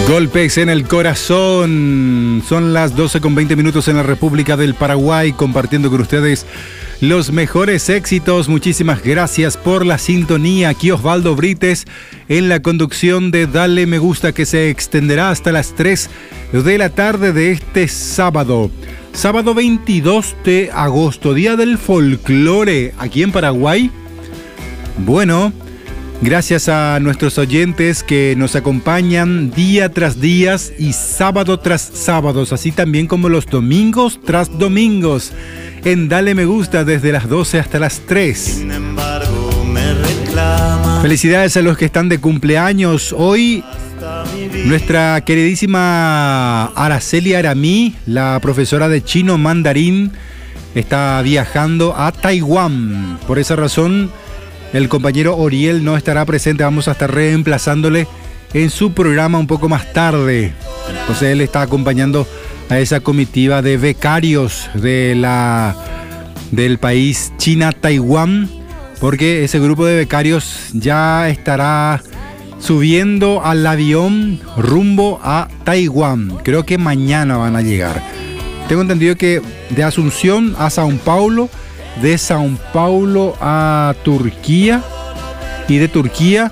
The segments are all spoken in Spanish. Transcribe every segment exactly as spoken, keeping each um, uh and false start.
Golpes en el corazón. Son las doce con veinte minutos en la República del Paraguay, compartiendo con ustedes los mejores éxitos. Muchísimas gracias por la sintonía. Aquí Osvaldo Brites en la conducción de Dale Me Gusta, que se extenderá hasta las tres de la tarde de este sábado. Sábado veintidós de agosto, Día del Folclore aquí en Paraguay. Bueno, gracias a nuestros oyentes que nos acompañan día tras día y sábado tras sábados, así también como los domingos tras domingos, en Dale Me Gusta desde las doce hasta las tres. Sin embargo, me reclama. Felicidades a los que están de cumpleaños hoy. Nuestra queridísima Araceli Aramí, la profesora de chino mandarín, está viajando a Taiwán. Por esa razón, el compañero Oriel no estará presente. Vamos a estar reemplazándole en su programa un poco más tarde. Entonces él está acompañando a esa comitiva de becarios de la, del país China-Taiwán, porque ese grupo de becarios ya estará subiendo al avión rumbo a Taiwán. Creo que mañana van a llegar. Tengo entendido que de Asunción a Sao Paulo, de Sao Paulo a Turquía y de Turquía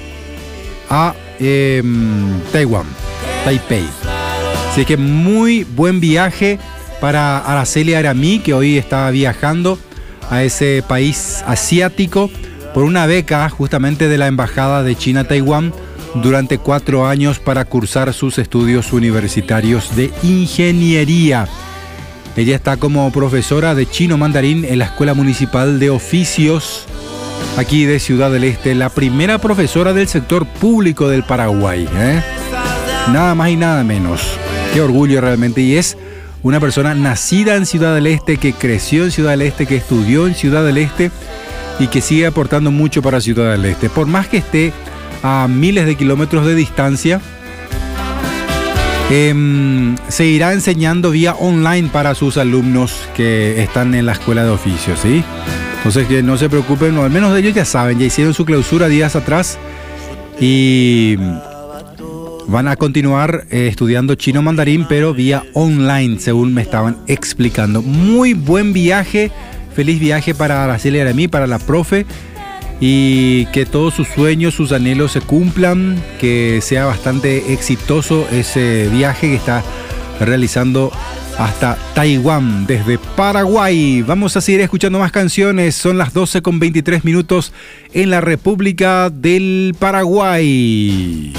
a eh, Taiwán, Taipei. Así que muy buen viaje para Araceli Aramí, que hoy está viajando a ese país asiático por una beca justamente de la Embajada de China-Taiwán durante cuatro años para cursar sus estudios universitarios de ingeniería. Ella está como profesora de chino mandarín en la Escuela Municipal de Oficios aquí de Ciudad del Este, la primera profesora del sector público del Paraguay, ¿eh? Nada más y nada menos. Qué orgullo realmente. Y es una persona nacida en Ciudad del Este, que creció en Ciudad del Este, que estudió en Ciudad del Este y que sigue aportando mucho para Ciudad del Este. Por más que esté a miles de kilómetros de distancia, Eh, se irá enseñando vía online para sus alumnos que están en la escuela de oficios, ¿sí? Entonces que no se preocupen, o al menos de ellos ya saben, ya hicieron su clausura días atrás y van a continuar eh, estudiando chino mandarín, pero vía online, según me estaban explicando. Muy buen viaje, feliz viaje para Araceli Aramí, para la profe, y que todos sus sueños, sus anhelos se cumplan, que sea bastante exitoso ese viaje que está realizando hasta Taiwán desde Paraguay. Vamos a seguir escuchando más canciones. Son las doce con veintitrés minutos en la República del Paraguay.